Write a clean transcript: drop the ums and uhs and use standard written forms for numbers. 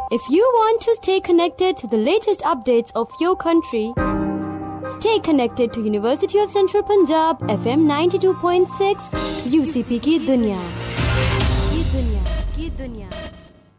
If you want to stay connected to the latest updates of your country, stay connected to University of Central Punjab FM 92.6 UCP की दुनिया